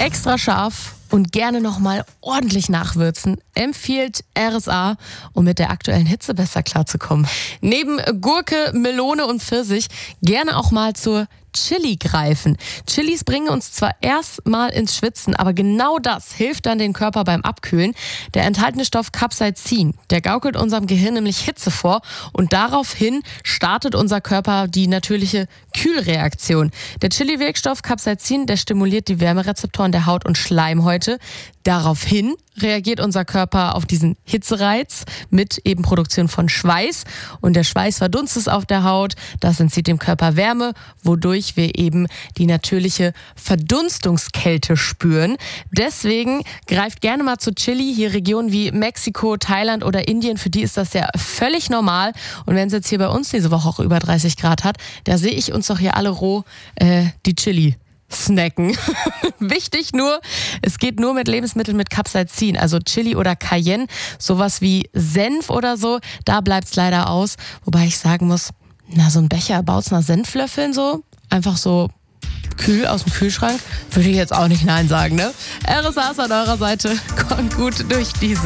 extra scharf und gerne nochmal ordentlich nachwürzen, empfiehlt RSA, um mit der aktuellen Hitze besser klarzukommen. Neben Gurke, Melone und Pfirsich gerne auch mal zur Chili greifen. Chilis bringen uns zwar erstmal ins Schwitzen, aber genau das hilft dann den Körper beim Abkühlen. Der enthaltene Stoff Capsaicin, der gaukelt unserem Gehirn nämlich Hitze vor und daraufhin startet unser Körper die natürliche Kühlreaktion. Der Chili-Wirkstoff Capsaicin, der stimuliert die Wärmerezeptoren der Haut und Schleimhäute. Daraufhin reagiert unser Körper auf diesen Hitzereiz mit eben Produktion von Schweiß und der Schweiß verdunstet auf der Haut. Das entzieht dem Körper Wärme, wodurch wir eben die natürliche Verdunstungskälte spüren. Deswegen greift gerne mal zu Chili. Hier Regionen wie Mexiko, Thailand oder Indien, für die ist das ja völlig normal. Und wenn es jetzt hier bei uns diese Woche auch über 30 Grad hat, da sehe ich uns doch hier alle roh die Chili snacken. Wichtig nur, es geht nur mit Lebensmitteln mit Capsaicin, also Chili oder Cayenne, sowas wie Senf oder so, da bleibt es leider aus. Wobei ich sagen muss, so ein Becher Bautzner Senflöffeln so, einfach so kühl aus dem Kühlschrank, würde ich jetzt auch nicht nein sagen, ne? RSA ist an eurer Seite, kommt gut durch diese